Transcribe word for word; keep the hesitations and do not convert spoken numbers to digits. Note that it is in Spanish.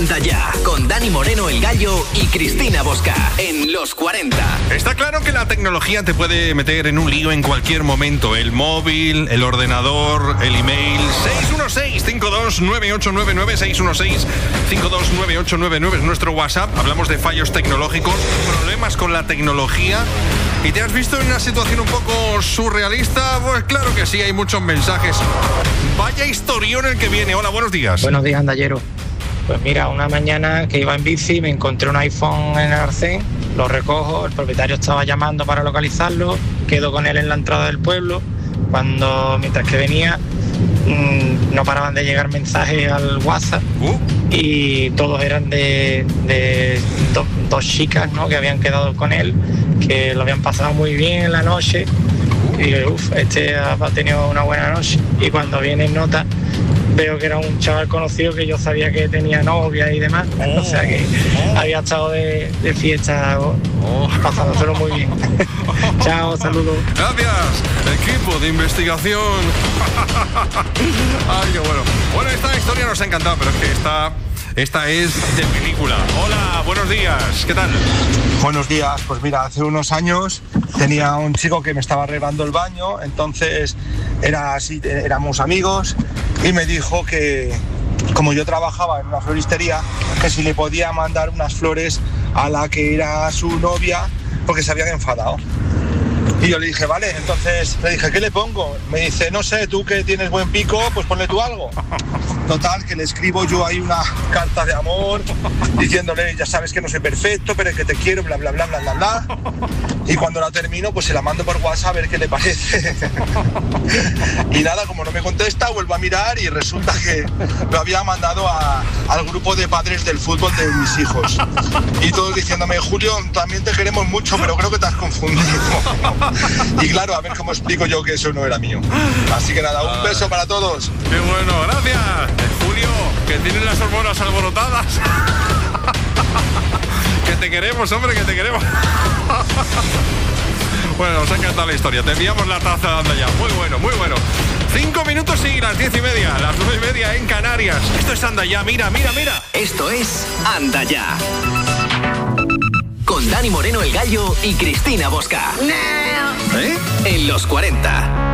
Anda Ya, con Dani Moreno el Gallo y Cristina Bosca, en Los cuarenta. Está claro que la tecnología te puede meter en un lío en cualquier momento. El móvil, el ordenador, el email. seis uno seis, cinco dos nueve ocho nueve nueve, seis uno seis, cinco dos nueve ocho nueve nueve es nuestro WhatsApp. Hablamos de fallos tecnológicos, problemas con la tecnología. ¿Y te has visto en una situación un poco surrealista? Pues claro que sí, hay muchos mensajes. Vaya historión el que viene. Hola, buenos días. Buenos días, Andallero. Pues mira, una mañana que iba en bici me encontré un iPhone en el arcén, lo recojo, el propietario estaba llamando para localizarlo, quedo con él en la entrada del pueblo, cuando mientras que venía mmm, no paraban de llegar mensajes al WhatsApp uh. y todos eran de, de do, dos chicas, ¿no?, que habían quedado con él, que lo habían pasado muy bien en la noche y uff, este ha tenido una buena noche. Y cuando viene en nota veo que era un chaval conocido que yo sabía que tenía novia y demás, oh, o sea que oh. había estado de, de fiesta, oh, pasándoselo muy bien. Chao, saludos. Gracias, equipo de investigación. Ay, qué bueno. Bueno, esta historia nos ha encantado, pero es que esta, esta es de película. Hola, buenos días, ¿qué tal? Buenos días, pues mira, hace unos años tenía un chico que me estaba arreglando el baño, entonces era así, éramos amigos, y me dijo que, como yo trabajaba en una floristería, que si le podía mandar unas flores a la que era su novia, porque se habían enfadado. Y yo le dije, vale, entonces le dije, ¿qué le pongo? Me dice, no sé, tú que tienes buen pico, pues ponle tú algo. Total, que le escribo yo ahí una carta de amor, diciéndole, ya sabes que no soy perfecto, pero que te quiero, bla, bla, bla, bla, bla, bla. Y cuando la termino, pues se la mando por WhatsApp a ver qué le parece. Y nada, como no me contesta, vuelvo a mirar y resulta que lo había mandado a, al grupo de padres del fútbol de mis hijos. Y todos diciéndome, Julio, también te queremos mucho, pero creo que te has confundido. Y claro, a ver cómo explico yo que eso no era mío. Así que nada, un beso para todos. Qué bueno, gracias. Julio, que tienes las hormonas alborotadas. Que te queremos, hombre, que te queremos. Bueno, nos ha encantado la historia. Te enviamos la taza de Anda Ya. Muy bueno, muy bueno. Cinco minutos y las diez y media, las nueve y media en Canarias. Esto es Anda Ya, mira, mira, mira. Esto es Anda Ya. Con Dani Moreno el Gallo y Cristina Bosca. ¿Eh? En Los cuarenta.